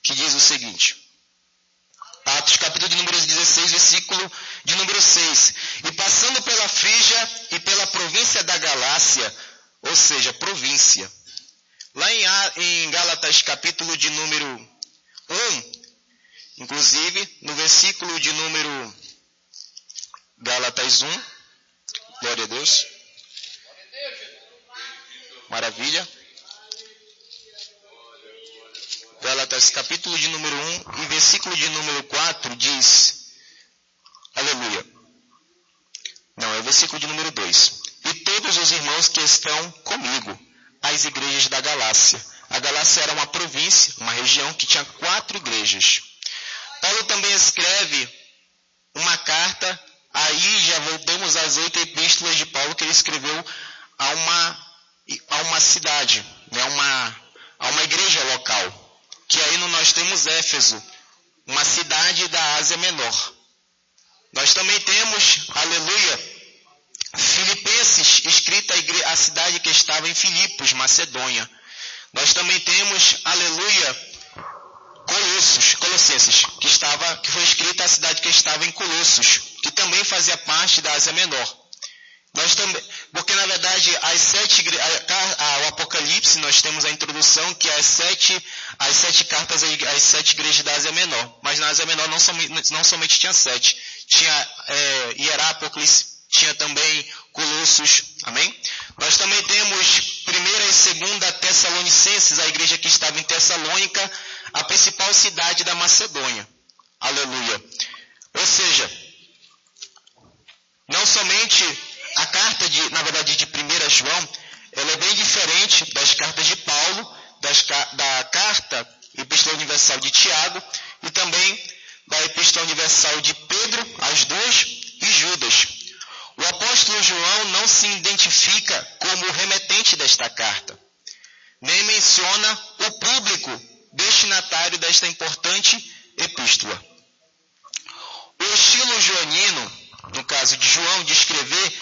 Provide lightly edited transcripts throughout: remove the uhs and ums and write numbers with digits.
que diz o seguinte. Atos, capítulo de número 16, versículo de número 6. E passando pela Frígia e pela província da Galácia, ou seja, província. Lá em Gálatas, capítulo de número 1, inclusive, no versículo de número Gálatas 1, glória a Deus, maravilha. Gálatas, capítulo de número 1 e versículo de número 4 diz, aleluia, não, é o versículo de número 2. E todos os irmãos que estão comigo, as igrejas da Galácia. A Galácia era uma província, uma região que tinha 4 igrejas. Paulo também escreve uma carta, aí já voltamos às 8 epístolas de Paulo que ele escreveu a uma cidade, né, a uma igreja local. Que aí nós temos Éfeso, uma cidade da Ásia Menor. Nós também temos, aleluia, Filipenses, escrita a cidade que estava em Filipos, Macedônia. Nós também temos, aleluia, Colossenses, que foi escrita a cidade que estava em Colossos, que também fazia parte da Ásia Menor. Nós também, porque na verdade o Apocalipse, nós temos a introdução que é as sete cartas às 7 igrejas da Ásia Menor. Mas na Ásia Menor não somente tinha 7. Tinha Hierápolis, tinha também Colossos. Amém? Nós também temos 1ª e 2ª Tessalonicenses, a igreja que estava em Tessalônica, a principal cidade da Macedônia. Aleluia. Ou seja, não somente a carta, de 1 João, ela é bem diferente das cartas de Paulo, da carta Epístola Universal de Tiago e também da Epístola Universal de Pedro, as duas, e Judas. O apóstolo João não se identifica como o remetente desta carta, nem menciona o público destinatário desta importante epístola. O estilo joanino, no caso de João, de escrever,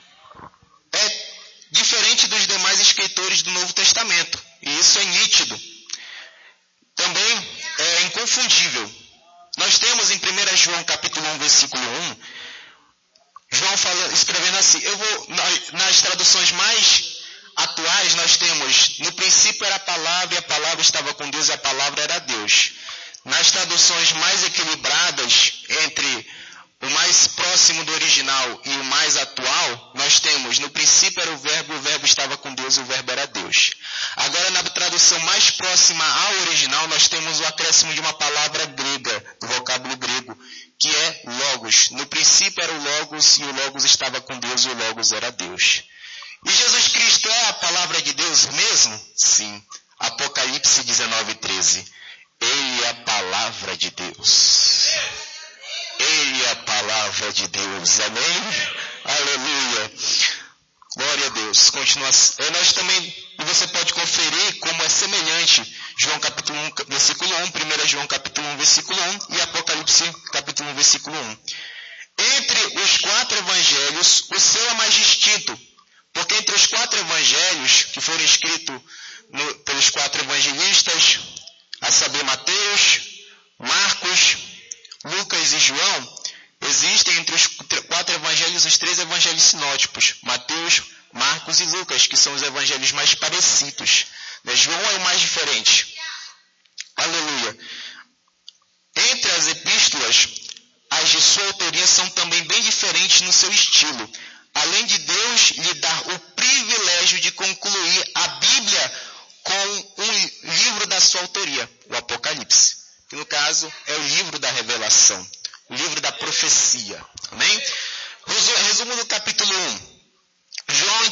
é diferente dos demais escritores do Novo Testamento. E isso é nítido. Também é inconfundível. Nós temos em 1 João capítulo 1, versículo 1, João escrevendo assim, nas traduções mais atuais nós temos, no princípio era a palavra e a palavra estava com Deus e a palavra era Deus. Nas traduções mais equilibradas, entre o mais próximo do original e o mais atual, nós temos, no princípio era o verbo estava com Deus e o verbo era Deus. Agora, na tradução mais próxima ao original, nós temos o acréscimo de uma palavra grega, do vocábulo grego, que é Logos. No princípio era o Logos e o Logos estava com Deus e o Logos era Deus. E Jesus Cristo é a palavra de Deus mesmo? Sim. Apocalipse 19:13. Ele é a palavra de Deus. Ele é a palavra de Deus. Amém? Aleluia. Glória a Deus. Continua. Nós também, e você pode conferir como é semelhante. João capítulo 1, versículo 1, 1 João capítulo 1, versículo 1 e Apocalipse capítulo 1, versículo 1. Entre os 4 evangelhos, o seu é mais distinto, porque entre os 4 evangelhos que foram escritos pelos 4 evangelistas, a saber Mateus, Marcos, Lucas e João, existem entre os 4 evangelhos os 3 evangelhos sinóticos, Mateus, Marcos e Lucas, que são os evangelhos mais parecidos. João é o mais diferente. Aleluia. Entre as epístolas, as de sua autoria são também bem diferentes no seu estilo, além de Deus lhe dar o privilégio de concluir a Bíblia com um livro da sua autoria, o Apocalipse, que no caso é o livro da revelação, o livro da profecia. Amém? Resumo do capítulo 1. João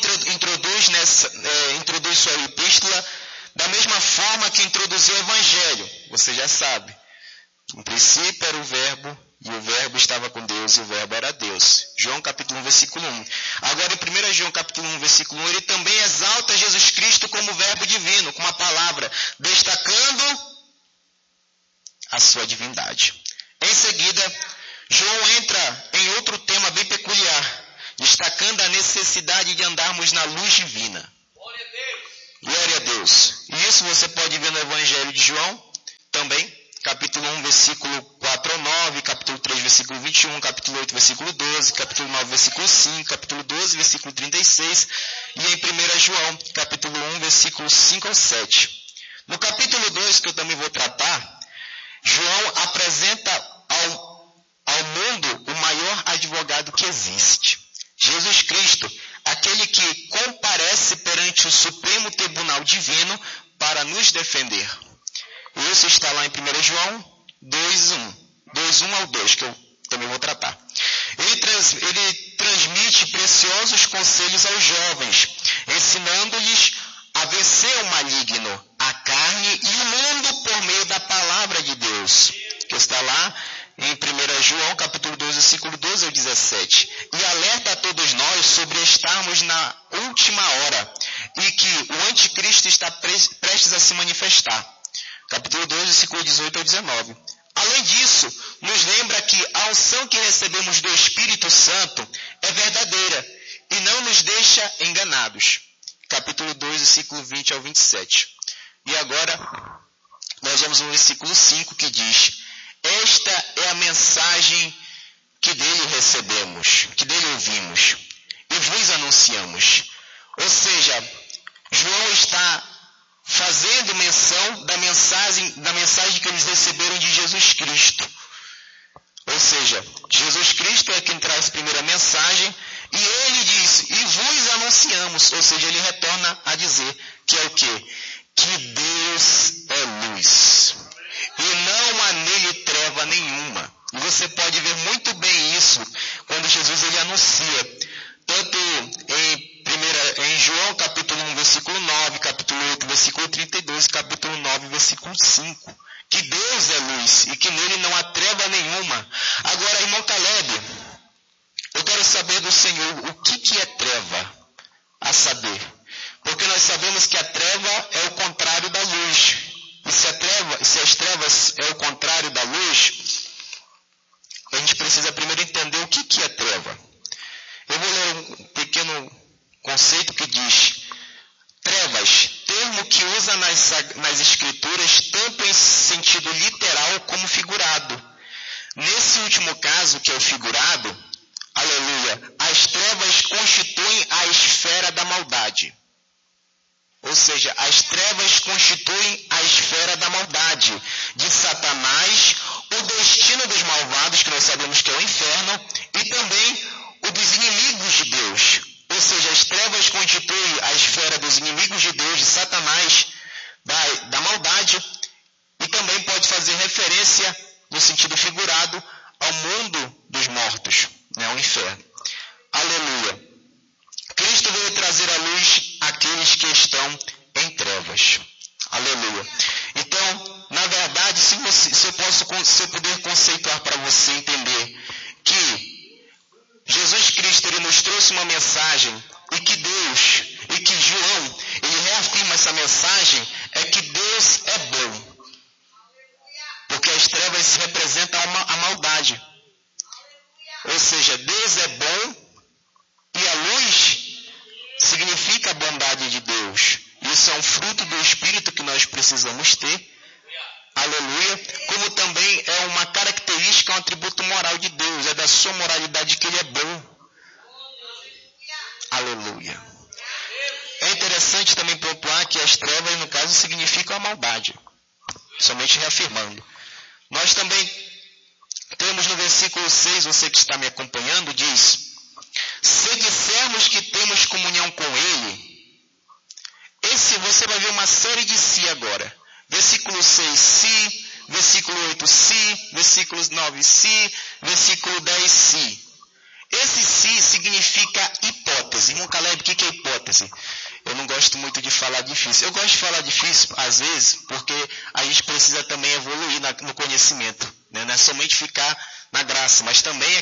introduz sua epístola da mesma forma que introduziu o Evangelho. Você já sabe. No princípio era o verbo, e o verbo estava com Deus, e o verbo era Deus. João capítulo 1, versículo 1. Agora em 1 João capítulo 1, versículo 1, ele também exalta Jesus Cristo como verbo divino, como a palavra, destacando a sua divindade. Em seguida, João entra em outro tema bem peculiar, destacando a necessidade de andarmos na luz divina. Glória a Deus. E isso você pode ver no Evangelho de João também. capítulo 1, versículo 4 ao 9, capítulo 3, versículo 21, capítulo 8, versículo 12, capítulo 9, versículo 5, capítulo 12, versículo 36, e em 1 João, capítulo 1, versículo 5 ao 7. No capítulo 2, que eu também vou tratar, João apresenta ao mundo o maior advogado que existe. Jesus Cristo, aquele que comparece perante o Supremo Tribunal Divino para nos defender. Isso está lá em 1 João 2:1 ao 2, que eu também vou tratar. Ele transmite preciosos conselhos aos jovens, ensinando-lhes a vencer o maligno, a carne e o mundo por meio da palavra de Deus, que está lá em 1 João, capítulo 2, versículo 12 ao 17, e alerta a todos nós sobre estarmos na última hora e que o anticristo está prestes a se manifestar. Capítulo 2, versículo 18 ao 19. Além disso, nos lembra que a unção que recebemos do Espírito Santo é verdadeira e não nos deixa enganados. Capítulo 2, versículo 20 ao 27. E agora, nós vamos no versículo 5, que diz: esta é a mensagem que dele recebemos, que dele ouvimos, e vos anunciamos. Ou seja, João está fazendo menção da mensagem que eles receberam de Jesus Cristo. Ou seja, Jesus Cristo é quem traz a primeira mensagem, e ele diz, e vos anunciamos, ou seja, ele retorna a dizer que é o quê? Que Deus é luz, e não há nele treva nenhuma. E você pode ver muito bem isso quando Jesus ele anuncia, tanto em João capítulo 1, versículo 9, capítulo 8, versículo 32, capítulo 9, versículo 5, que Deus é luz e que nele não há treva nenhuma. Agora, irmão Caleb, eu quero saber do Senhor o que é treva, a saber, porque nós sabemos que a treva é o contrário da luz, e se as trevas é o contrário da luz, a gente precisa primeiro entender o que é treva. Eu vou ler um pequeno conceito que diz: trevas, termo que usa nas escrituras tanto em sentido literal como figurado. Nesse último caso, que é o figurado, aleluia, as trevas constituem a esfera da maldade. Ou seja, as trevas constituem a esfera da maldade, de Satanás, o destino dos malvados, que nós sabemos que é o inferno, e também o dos inimigos de Deus. Ou seja, as trevas constituem a esfera dos inimigos de Deus, de Satanás, da maldade, e também pode fazer referência, no sentido figurado, ao mundo dos mortos, ao inferno. Aleluia. Cristo veio trazer à luz aqueles que estão em trevas. Aleluia. Então, na verdade, se eu puder conceituar para você entender que Jesus Cristo ele nos trouxe uma mensagem e que Deus, e que João, ele reafirma essa mensagem, é que Deus é bom. Porque as trevas representam a maldade. Ou seja, Deus é bom e a luz significa a bondade de Deus. Isso é um fruto do Espírito que nós precisamos ter. Aleluia. Como também é uma característica, um atributo moral de Deus. É da sua moralidade que ele é bom. Aleluia. É interessante também pontuar que as trevas, no caso, significam a maldade. Somente reafirmando. Nós também temos no versículo 6, você que está me acompanhando, diz: se dissermos que temos comunhão com ele, você vai ver uma série de si agora. Versículo 6, si. Versículo 8, si. Versículo 9, si. Versículo 10, si. Esse si significa hipótese. Irmão Caleb, o que é hipótese? Eu não gosto muito de falar difícil. Eu gosto de falar difícil, às vezes, porque a gente precisa também evoluir no conhecimento. Não é somente ficar na graça, mas também